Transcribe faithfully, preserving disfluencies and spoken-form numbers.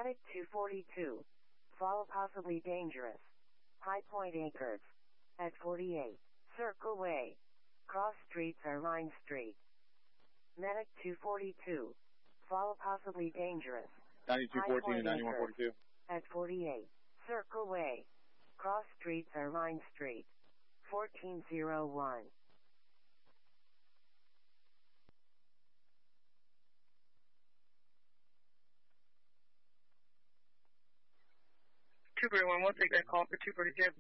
Medic two forty-two. Fall possibly dangerous. High Point Acres. At forty-eight. Circle Way. Cross streets are Line Street. Medic two forty-two. Fall possibly dangerous. ninety-two fourteen and ninety-one forty-two. At forty-eight. Circle Way. Cross streets are Line Street. fourteen oh one. two forty-one, we'll take that call for two forty-two.